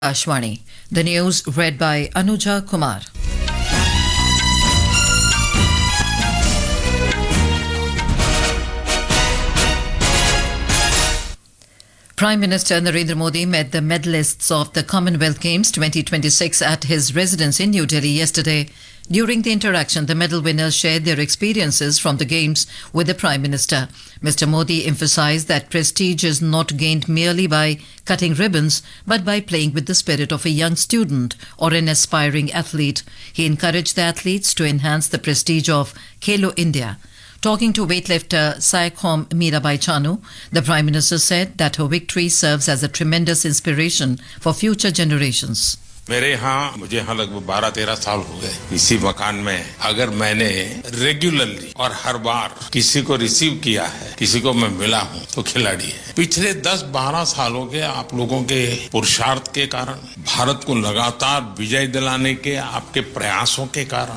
Ashwani. The news read by Anuja Kumar. Prime Minister Narendra Modi met the medalists of the Commonwealth Games 2026 at his residence in New Delhi yesterday. During the interaction, the medal winners shared their experiences from the Games with the Prime Minister. Mr. Modi emphasized that prestige is not gained merely by cutting ribbons, but by playing with the spirit of a young student or an aspiring athlete. He encouraged the athletes to enhance the prestige of Khelo India. Talking to weightlifter Saikhom Mirabai Chanu, the Prime Minister said that her victory serves as a tremendous inspiration for future generations. मुझे यहाँ लगभग 12-13 साल हो गए इसी मकान में अगर मैंने रेगुलरली और हर बार किसी को रिसीव किया है किसी को मैं मिला हूँ तो खिलाड़ी है पिछले 10-12 सालों के आप लोगों के पुरुषार्थ के कारण भारत को लगातार विजय दिलाने के आपके प्रयासों के कारण